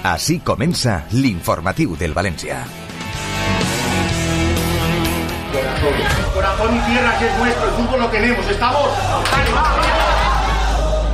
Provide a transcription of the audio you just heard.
Així comença l'informatiu del València. Corazón y tierra que es nuestro, el fútbol lo tenemos, ¿estamos? ¡Vale, va!